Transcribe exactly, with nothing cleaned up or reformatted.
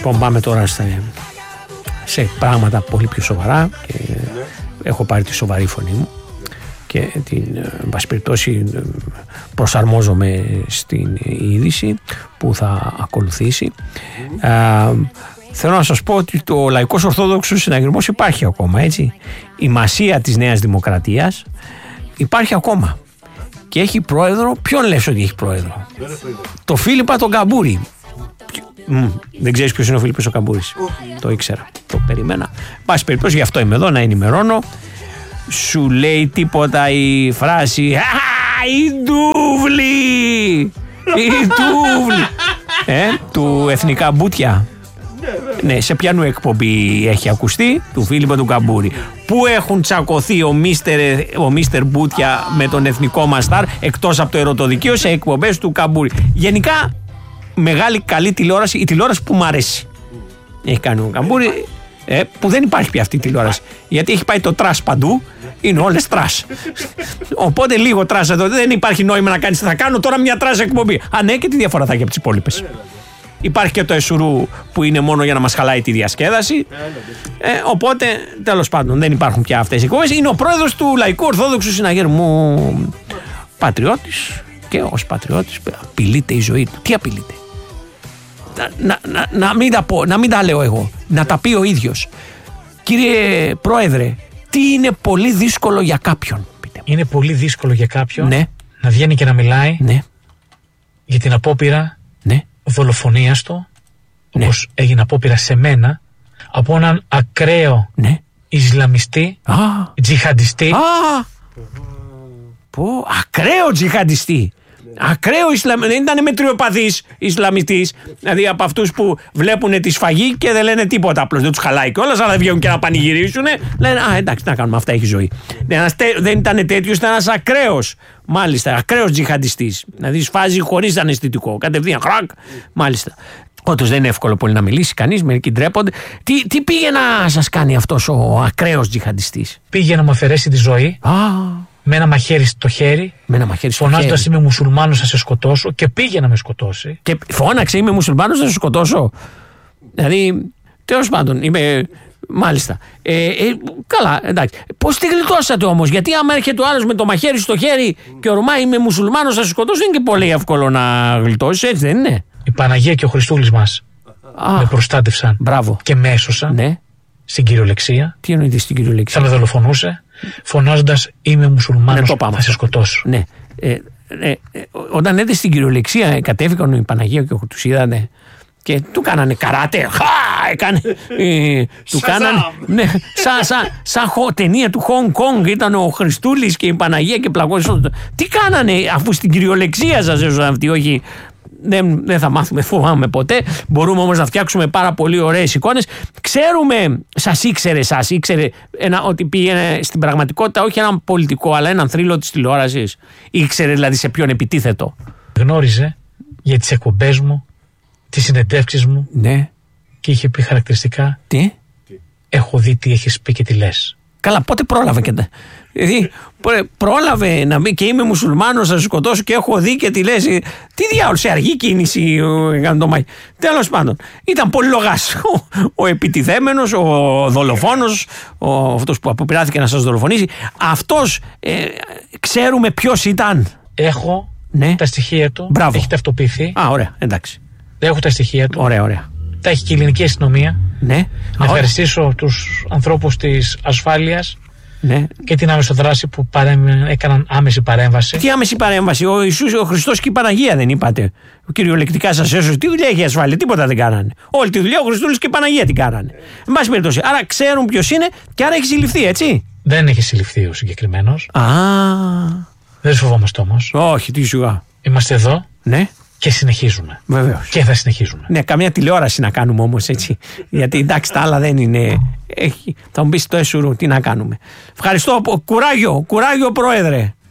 Λοιπόν, πάμε τώρα σε, σε πράγματα πολύ πιο σοβαρά. Και έχω πάρει τη σοβαρή φωνή μου και την, εν πάση περιπτώσει, προσαρμόζομαι στην είδηση που θα ακολουθήσει. Α, θέλω να σας πω ότι το Λαϊκός Ορθόδοξος Συναγερμός υπάρχει ακόμα, έτσι. Η μασία της Νέας Δημοκρατίας υπάρχει ακόμα και έχει πρόεδρο. Ποιον λες ότι έχει πρόεδρο? Το Φίλιππα τον Καμπούρη. Mm, δεν ξέρεις ποιος είναι ο Φίλιππος ο Καμπούρης? Το ήξερα, το περίμενα. Πάση περιπτώσει, γι' αυτό είμαι εδώ να ενημερώνω. Σου λέει τίποτα η φράση «Α, η ντούβλη! Η ντούβλη!» ε, του Εθνικά Μπούτια. Ναι, σε ποιανού εκπομπή έχει ακουστεί? Του Φίλιππα του Καμπούρη. Πού έχουν τσακωθεί ο Μίστερ, ο Μίστερ Μπούτια με τον εθνικό μας στάρ, εκτός από το ερωτοδικείο, σε εκπομπές του Καμπούρη. Γενικά, μεγάλη καλή τηλεόραση, η τηλεόραση που μου αρέσει. Έχει κάνει ο Καμπούρη, ε, που δεν υπάρχει πια αυτή η τηλεόραση. Γιατί έχει πάει το τρας παντού, είναι όλες τρας. Οπότε λίγο τρας εδώ, δεν υπάρχει νόημα να κάνεις. Θα κάνω τώρα μια τρας εκπομπή. Α, ναι, και τι διαφορά θα έχει από τις υπόλοιπες? Υπάρχει και το Εσουρού που είναι μόνο για να μας χαλάει τη διασκέδαση. Ε, οπότε, τέλος πάντων, δεν υπάρχουν πια αυτές οι εκπομπές. Είναι ο πρόεδρος του Λαϊκού Ορθόδοξου Συναγερμού. Πατριώτης, και ως πατριώτης απειλείται η ζωή του. Τι απειλείται? Να, να, να, να, μην τα πω, να μην τα λέω εγώ, να τα πει ο ίδιος. Κύριε Πρόεδρε, τι είναι πολύ δύσκολο για κάποιον? Πείτε. Είναι πολύ δύσκολο για κάποιον, ναι, να βγαίνει και να μιλάει, ναι, για την απόπειρα, ναι, δολοφονίας του, ναι, όπως έγινε απόπειρα σε μένα, από έναν ακραίο, ναι, Ισλαμιστή, α, τζιχαντιστή. Α, πω, ακραίο τζιχαντιστή. Ακραίο Ισλαμιστή. Δεν ήταν μετριοπαθής Ισλαμιστής. Δηλαδή από αυτούς που βλέπουν τη σφαγή και δεν λένε τίποτα. Απλώς δεν τους χαλάει κιόλας, αλλά βγαίνουν και να πανηγυρίσουν. Λένε, α, εντάξει, να κάνουμε, αυτά έχει ζωή. Δεν ήταν τέτοιος, ήταν ένας ακραίος. Μάλιστα, ακραίος τζιχαντιστής. Δηλαδή σφάζει χωρίς αναισθητικό. Κατευθείαν, χρακ. Μάλιστα. Όντως δεν είναι εύκολο πολύ να μιλήσει κανείς, μερικοί ντρέπονται. Τι, τι πήγε να σας κάνει αυτός ο ακραίος τζιχαντιστής? Πήγε να μου αφαιρέσει τη ζωή. Α, με ένα μαχαίρι στο χέρι, φωνάζοντας είμαι μουσουλμάνος, θα σε σκοτώσω, και πήγε να με σκοτώσει. Και φώναξε είμαι μουσουλμάνος, θα σε σκοτώσω. Δηλαδή, τέλος πάντων, είμαι. Μάλιστα. Ε, ε, καλά, εντάξει. Πώς τη γλιτώσατε όμως? Γιατί άμα έρχεται ο άλλος με το μαχαίρι στο χέρι και ορμάει είμαι μουσουλμάνος, θα σε σκοτώσω, δεν είναι και πολύ εύκολο να γλιτώσεις, έτσι δεν είναι? Η Παναγία και ο Χριστούλης μας Α, με προστάτευσαν. Μπράβο. Και με έσωσαν. Ναι. Στην κυριολεξία. Τι εννοείται στην κυριολεξία? Θα με δολοφονούσε, φωνάζοντας είμαι μουσουλμάνος, ναι, θα σε σκοτώσω. Ναι. Ε, ε, ε, όταν έδε στην κυριολεξία, κατέβηκαν η Παναγία και τους είδανε και του κάνανε καράτε. Χα! Έκανε. Ε, του κάνανε. Ναι, σαν σα, σα, σα, ταινία του Hong Kong ήταν ο Χριστούλης και η Παναγία και πλακώσαν. Τι κάνανε, αφού στην κυριολεξία σας έσωσαν αυτοί, όχι. Δεν, δεν θα μάθουμε, φοβάμαι ποτέ. Μπορούμε όμως να φτιάξουμε πάρα πολύ ωραίες εικόνες. Ξέρουμε, σας ήξερε, σας ήξερε ένα, ότι πήγαινε στην πραγματικότητα όχι έναν πολιτικό, αλλά έναν θρύλο της τηλεόρασης? Ήξερε δηλαδή σε ποιον επιτίθετο? Γνώριζε για τις εκπομπές μου, τις συνεντεύξεις μου. Ναι. Και είχε πει χαρακτηριστικά. Τι? Έχω δει τι έχεις πει και τι λες. Καλά, πότε πρόλαβε και τα. Δηλαδή, πρόλαβε να μπει και είμαι μουσουλμάνος, θα σου σκοτώσω και έχω δει και τη λες. Τι διάολο, σε αργή κίνηση έκανε το μάχη. Τέλος πάντων, ήταν πολύ λογάς ο, ο επιτιθέμενος, ο δολοφόνος, ο, αυτός που αποπειράθηκε να σας δολοφονήσει. Αυτός, ε, ξέρουμε ποιος ήταν? Έχω, ναι, τα στοιχεία του. Μπράβο. Έχει ταυτοποιηθεί. Α, ωραία, εντάξει. Έχω τα στοιχεία του. Ωραία, ωραία. Τα έχει και η ελληνική αστυνομία. Ναι. Να ευχαριστήσω τους ανθρώπους της ασφάλειας, ναι, και την άμεση δράση που παρέμ... έκαναν άμεση παρέμβαση. Τι άμεση παρέμβαση? Ο Ιησούς, ο Χριστός και η Παναγία δεν είπατε? Κυριολεκτικά σας έσωσε. Τι δουλειά έχει η ασφάλεια? Τίποτα δεν κάνανε. Όλη τη δουλειά ο Χριστούλης και η Παναγία την κάνανε. Εν πάση περιπτώσει. Άρα ξέρουν ποιος είναι και άρα έχει συλληφθεί, έτσι? Δεν έχει συλληφθεί ο συγκεκριμένος. Α. Δεν φοβόμαστε όμως. Όχι, τι σιγά. Είμαστε εδώ. Ναι. Και συνεχίζουμε. Βεβαίως. Και θα συνεχίζουμε. Ναι, καμιά τηλεόραση να κάνουμε όμως, έτσι. Γιατί εντάξει, τα άλλα δεν είναι. Έχει... Θα μου πεις το έσουρου, τι να κάνουμε. Ευχαριστώ. Κουράγιο, κουράγιο, Πρόεδρε.